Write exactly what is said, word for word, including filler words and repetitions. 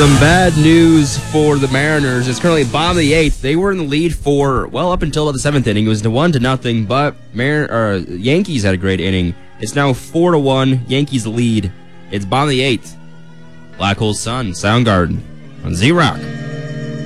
Some bad news for the Mariners. It's currently bottom of the eighth. They were in the lead for, well, up until the seventh inning. It was one to nothing, but Mar- uh, Yankees had a great inning. It's now four to one. Yankees lead. It's bottom of the eighth. Black Hole Sun, Soundgarden on Z-Rock.